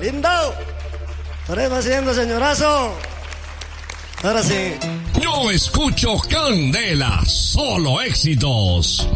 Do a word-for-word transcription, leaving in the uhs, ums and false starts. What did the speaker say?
Lindo. Estaremos haciendo, señorazo. Ahora sí. Yo escucho Candela, solo éxitos.